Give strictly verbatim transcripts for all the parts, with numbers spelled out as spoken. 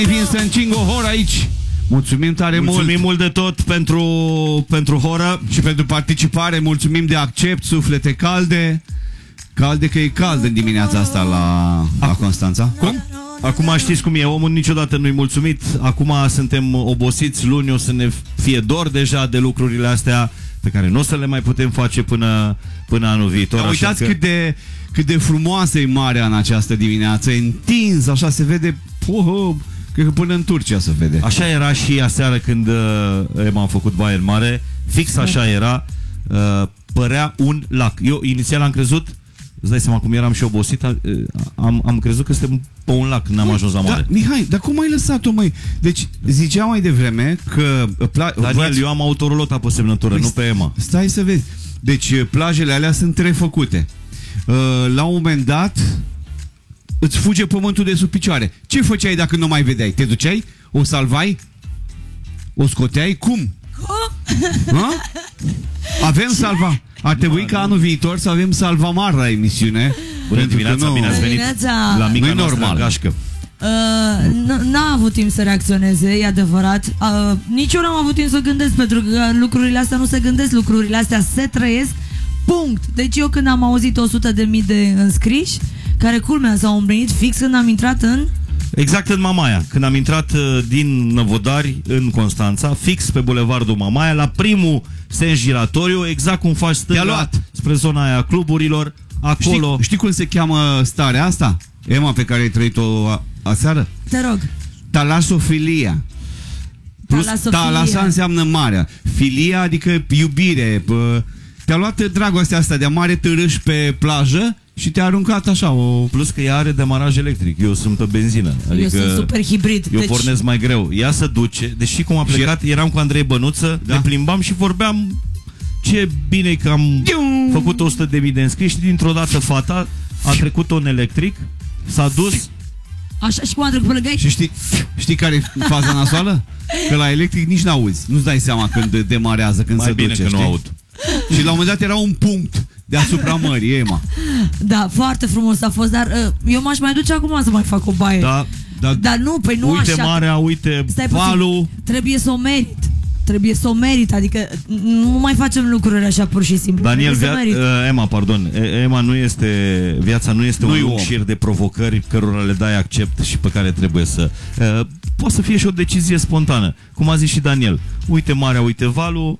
Vincent Cingo Hora aici. Mulțumim tare mulțumim mult. mult de tot pentru, pentru horă și pentru participare. Mulțumim de accept, suflete calde. Calde că e cald în dimineața asta la, la Constanța. Cum? Acum știți cum e, omul niciodată nu-i mulțumit. Acum suntem obosiți, luni o să ne fie dor deja de lucrurile astea pe care nu o să le mai putem face până, până anul viitor. Dar uitați că... cât, de, cât de frumoasă e marea în această dimineață. Întins, așa se vede. Oh, cred că până în Turcia se vede. Așa era și aseară când uh, m-am făcut baie în mare. Fix așa era. uh, Părea un lac. Eu inițial am crezut, îți dai seama cum eram și obosit, am, am crezut că suntem pe un lac, n-am ajuns la mare. Da, Mihai, dar cum ai lăsat-o, măi? Deci zicea mai devreme că Daniel, voiați... eu am autorolota pe semnătură, păi, nu pe Ema. Stai să vezi. Deci plajele alea sunt refăcute. La un moment dat îți fuge pământul de sub picioare. Ce făceai dacă nu mai vedeai? Te duceai? O salvai? O scoteai? Cum? Ha? Avem salva. Ar trebui ca anul viitor să avem salvamar la emisiune. Bună dimineața, nu... bine ați venit dimineața. la mica noastră normal. gașcă. Uh, N-a avut timp să reacționeze, e adevărat. uh, Nici eu n-am avut timp să gândesc, pentru că lucrurile astea nu se gândesc, lucrurile astea se trăiesc. Punct. Deci eu când am auzit o sută de mii de înscriși, care culmea s-au împlinit fix când am intrat în... Exact în Mamaia, când am intrat din Năvodari în Constanța, fix pe bulevardul Mamaia, la primul sens giratoriu, exact cum faci stânga spre zona aia cluburilor, acolo. Știi, știi cum se cheamă starea asta? Ema, pe care ai trăit-o aseară? Te rog. Talasofilia. Plus talasa înseamnă marea. Filia adică iubire. Te-a luat dragostea asta de mare, te râși pe plajă și te-a aruncat așa o... Plus că ea are demaraj electric. Eu sunt pe benzină. Adică eu sunt super hibrid. Eu deci... pornesc mai greu. Ea se duce. Deși cum a plecat, eram cu Andrei Bănuță, da? Ne plimbam și vorbeam ce bine că am făcut o sută de mii de înscriși. Dintr-o dată fata a trecut un electric, s-a dus. Așa și cum a trecut pe lângă. Și știi, știi care e faza nasoală? Că la electric nici n-auzi. Nu-ți dai seama când demarează, când mai se bine duce. Că știi? nu aud. Și la un moment dat era un punct deasupra mării, Ema. Da, foarte frumos a fost, dar uh, eu m-aș mai duce acum să mai fac o baie. Da, da. Dar nu, păi nu uite așa. marea, uite Stai valul. Puțin. Trebuie să o merit. Trebuie să o merit, adică nu mai facem lucruri așa pur și simplu. Daniel, via- uh, Ema, pardon. Ema nu este, viața nu este Nu-i un șir de provocări cărora le dai accept și pe care trebuie să... Uh, poate să fie și o decizie spontană. Cum a zis și Daniel. Uite marea, uite valul.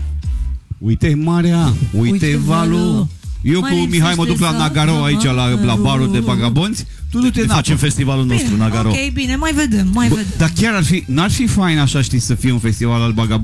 Uite marea, uite, uite valul. valul. Eu mai cu Mihai mă duc la Nagaro aici, la, la barul de vagabonți. Tu du-te în facem festivalul nostru, bine, Nagaro. Ok, bine, mai vedem, mai Bă, vedem. dar chiar ar fi, n-ar fi fain așa, știi, să fie un festival al vagabonți?